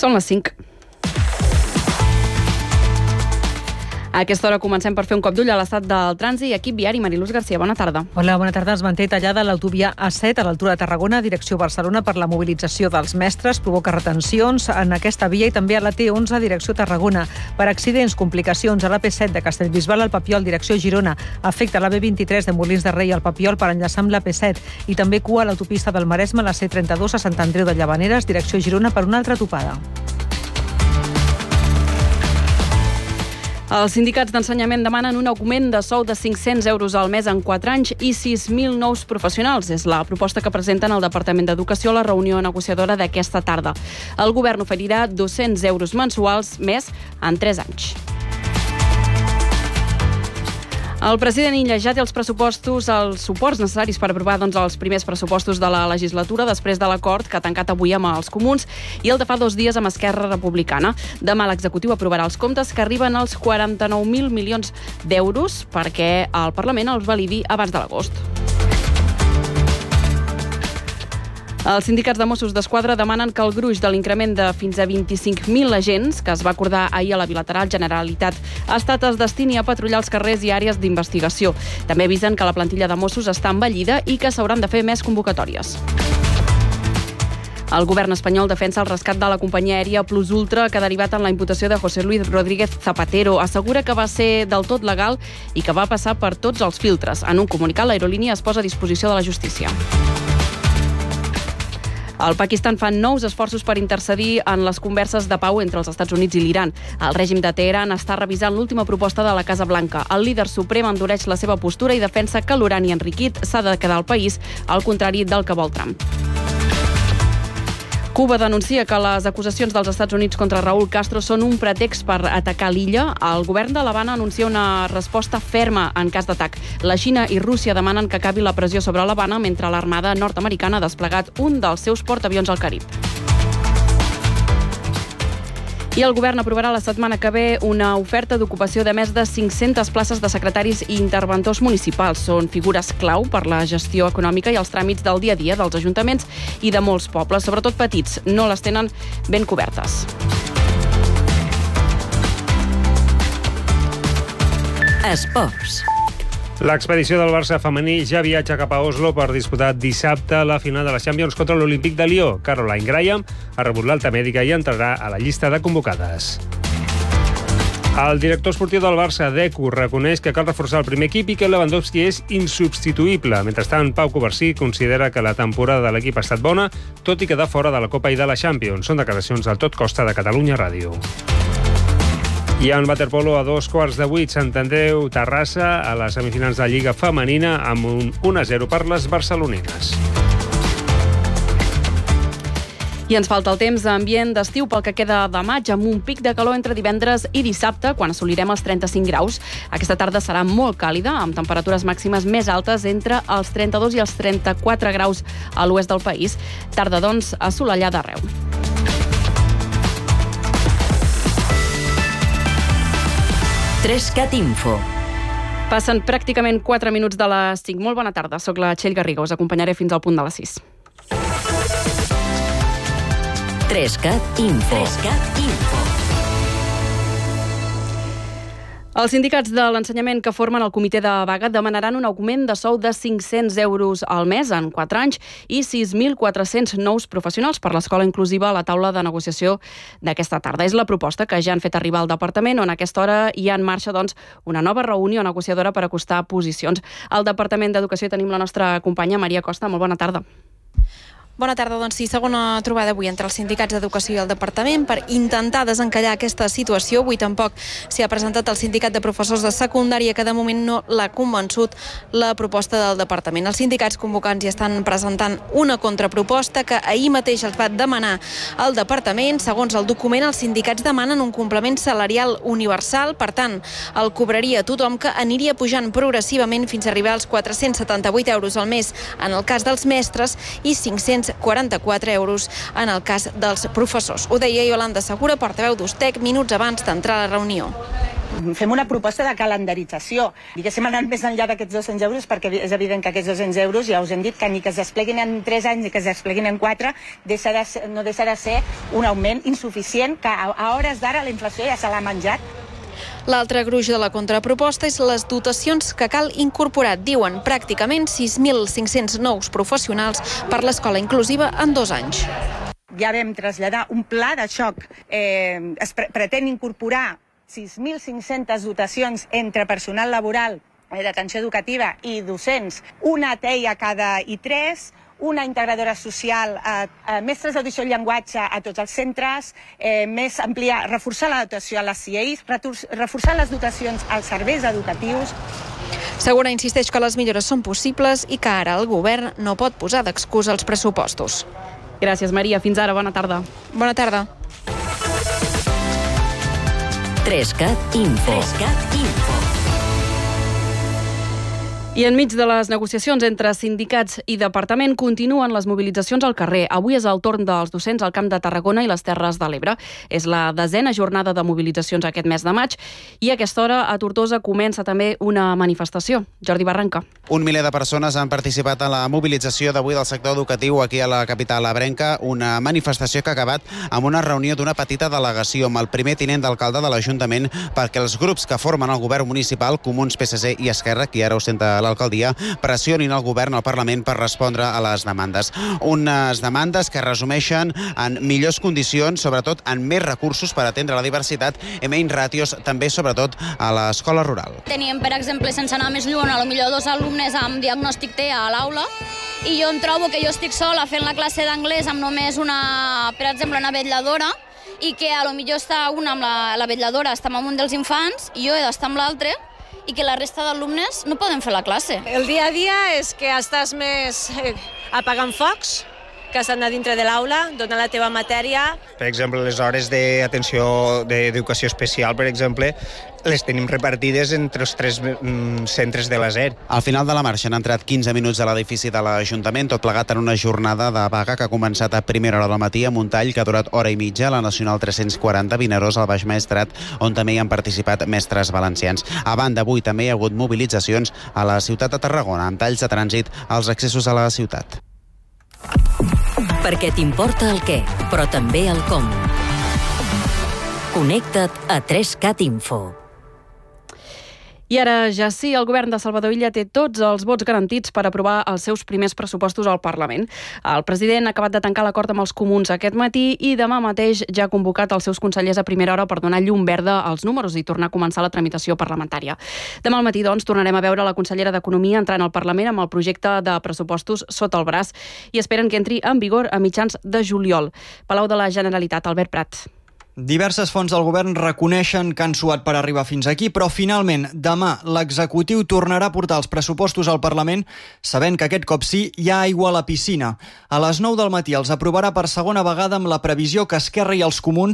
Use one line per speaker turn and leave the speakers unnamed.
Són les 5. A aquesta hora comencem per fer un cop d'ull a l'estat del trànsit i equip viari. Mariluz García, bona tarda.
Hola, bona tarda. Es manté tallada l'autovia A7 a l'altura de Tarragona, direcció Barcelona, per la mobilització dels mestres. Provoca retencions en aquesta via i també a la T11, direcció Tarragona. Per accidents, complicacions a la P7 de Castellbisbal al Papiol, direcció Girona. Afecta la B23 de Molins de Rei al Papiol per enllaçar amb la P7. I també cua a l'autopista del Maresme, la C32 a Sant Andreu de Llavaneres, direcció Girona, per una altra topada.
Els sindicats d'ensenyament demanen un augment de sou de 500 euros al mes en 4 anys i 6.000 nous professionals. És la proposta que presenten al Departament d'Educació a la reunió negociadora d'aquesta tarda. El govern oferirà 200 euros mensuals més en 3 anys. El president Illa ja té els pressupostos, els suports necessaris per aprovar els primers pressupostos de la legislatura després de l'acord que ha tancat avui amb els comuns i el de fa 2 dies amb Esquerra Republicana. Demà l'executiu aprovarà els comptes que arriben als 49.000 milions d'euros perquè el Parlament els validi abans de l'agost. Els sindicats de Mossos d'Esquadra demanen que el gruix de l'increment de fins a 25.000 agents que es va acordar ahir a la bilateral Generalitat-Estat es destini a patrullar els carrers i àrees d'investigació. També avisen que la plantilla de Mossos està envellida i que s'hauran de fer més convocatòries. El govern espanyol defensa el rescat de la companyia aèria Plus Ultra que ha derivat en la imputació de José Luis Rodríguez Zapatero. Assegura que va ser del tot legal i que va passar per tots els filtres. En un comunicat, l'aerolínia es posa a disposició de la justícia. El Pakistan fa nous esforços per intercedir en les converses de pau entre els Estats Units i l'Iran. El règim de Teheran està revisant l'última proposta de la Casa Blanca. El líder suprem endureix la seva postura i defensa que l'urani enriquit s'ha de quedar al país, al contrari del que vol Trump. Cuba denuncia que les acusacions dels Estats Units contra Raúl Castro són un pretext per atacar l'illa. El govern de l'Havana anuncia una resposta ferma en cas d'atac. La Xina i Rússia demanen que acabi la pressió sobre l'Havana mentre l'armada nord-americana ha desplegat un dels seus portaavions al Carib. I el govern aprovarà la setmana que ve una oferta d'ocupació de més de 500 places de secretaris i interventors municipals. Són figures clau per la gestió econòmica i els tràmits del dia a dia dels ajuntaments i de molts pobles, sobretot petits. No les tenen ben cobertes.
Esports.
L'expedició del Barça femení ja viatja cap a Oslo per disputar dissabte la final de la Champions contra l'Olímpic de Lió. Caroline Graham ha rebut l'alta mèdica i entrarà a la llista de convocades. El director esportiu del Barça, Deco, reconeix que cal reforçar el primer equip i que Lewandowski és insubstituïble. Mentrestant, Pau Covarsí considera que la temporada de l'equip ha estat bona, tot i quedar fora de la Copa i de la Champions. Són declaracions del Tot Costa de Catalunya Ràdio. I en waterpolo a 7:15, Sant Andreu, Terrassa, a les semifinals de Lliga Femenina, amb un 1-0 per les barcelonines.
I ens falta el temps ambient d'estiu pel que queda de maig, amb un pic de calor entre divendres i dissabte, quan assolirem els 35 graus. Aquesta tarda serà molt càlida, amb temperatures màximes més altes entre els 32 i els 34 graus a l'oest del país. Tarda, doncs, assolellada arreu.
Trescat Info.
Passen pràcticament 4 minuts de les 5. Molt bona tarda, soc la Txell Garriga. Us acompanyaré fins al punt de les 6.
Trescat Info.
Els sindicats de l'ensenyament que formen el comitè de vaga demanaran un augment de sou de 500 euros al mes en 4 anys i 6.400 nous professionals per l'escola inclusiva a la taula de negociació d'aquesta tarda. És la proposta que ja han fet arribar al departament, on a aquesta hora hi ha en marxa una nova reunió negociadora per acostar posicions. Al Departament d'Educació tenim la nostra companya Maria Costa. Molt bona tarda.
Bona tarda, doncs sí, segona trobada avui entre els sindicats d'Educació i el Departament per intentar desencallar aquesta situació. Avui tampoc s'hi ha presentat el sindicat de professors de secundària, que de moment no l'ha convençut la proposta del Departament. Els sindicats convocants hi estan presentant una contraproposta que ahir mateix els va demanar el Departament. Segons el document, els sindicats demanen un complement salarial universal, per tant, el cobraria tothom, que aniria pujant progressivament fins a arribar als 478 euros al mes en el cas dels mestres i 544 euros en el cas dels professors. Ho deia Yolanda Segura, portaveu d'Ustec, minuts abans d'entrar a la reunió.
Fem una proposta de calendarització. Diguéssim, anant més enllà d'aquests 200 euros, perquè és evident que aquests 200 euros, ja us hem dit que ni que es despleguin en 3 anys ni que es despleguin en 4, no deixa de ser un augment insuficient que a hores d'ara la inflació ja se l'ha menjat.
L'altre gruix de la contraproposta és les dotacions que cal incorporar. Diuen pràcticament 6.500 nous professionals per l'escola inclusiva en 2 anys.
Ja vam traslladar un pla de xoc. Es pretén incorporar 6.500 dotacions entre personal laboral, d'atenció educativa i docents, una TEI a cada I3, una integradora social, mestres d'audició i llenguatge a tots els centres, reforçar la dotació a les CIEIs, reforçar les dotacions als serveis educatius.
Segura insisteix que les millores són possibles i que ara el govern no pot posar d'excusa els pressupostos.
Gràcies, Maria. Fins ara. Bona tarda.
Bona tarda.
3CAT Info.
I enmig de les negociacions entre sindicats i departament continuen les mobilitzacions al carrer. Avui és el torn dels docents al Camp de Tarragona i les Terres de l'Ebre. És la 10a jornada de mobilitzacions aquest mes de maig i a aquesta hora a Tortosa comença també una manifestació. Jordi Barranca.
Un miler de persones han participat en la mobilització d'avui del sector educatiu aquí a la capital ebrenca, una manifestació que ha acabat amb una reunió d'una petita delegació amb el primer tinent d'alcalde de l'Ajuntament perquè els grups que formen el govern municipal, Comuns, PSC i Esquerra, qui ara ostenta l'alcaldia, pressionin el govern al Parlament per respondre a les demandes. Unes demandes que es resumeixen en millors condicions, sobretot en més recursos per atendre la diversitat i menys ràtios, també sobretot a l'escola rural.
Teníem, per exemple, sense anar més lluny, potser 2 alumnes amb diagnòstic TEA a l'aula i jo em trobo que jo estic sola fent la classe d'anglès amb només per exemple, una vetlladora i que potser està una amb la vetlladora, està amb un dels infants i jo he d'estar amb l'altre i que la resta d'alumnes no poden fer la classe.
El dia a dia és que estàs més apagant focs, que estan a dintre de l'aula, donant la teva matèria.
Per exemple, les hores d'atenció d'educació especial, per exemple, les tenim repartides entre els 3 centres de la SER.
Al final de la marxa han entrat 15 minuts a l'edifici de l'Ajuntament, tot plegat en una jornada de vaga que ha començat a primera hora del matí amb un tall que ha durat hora i mitja a la Nacional 340 Vinaròs al Baix Maestrat, on també hi han participat mestres valencians. A banda, avui també hi ha hagut mobilitzacions a la ciutat de Tarragona, amb talls de trànsit als accessos a la ciutat.
Perquè t'importa el què, però també el com. Connecta't a 3CAT Info.
I ara ja sí, el govern de Salvador Illa té tots els vots garantits per aprovar els seus primers pressupostos al Parlament. El president ha acabat de tancar l'acord amb els comuns aquest matí i demà mateix ja ha convocat els seus consellers a primera hora per donar llum verda als números i tornar a començar la tramitació parlamentària. Demà al matí, doncs, tornarem a veure la consellera d'Economia entrant al Parlament amb el projecte de pressupostos sota el braç i esperen que entri en vigor a mitjans de juliol. Palau de la Generalitat, Albert Prat.
Diverses fonts del govern reconeixen que han suat per arribar fins aquí, però finalment demà l'executiu tornarà a portar els pressupostos al Parlament sabent que aquest cop sí hi ha aigua a la piscina. A les 9 del matí els aprovarà per segona vegada amb la previsió que Esquerra i els comuns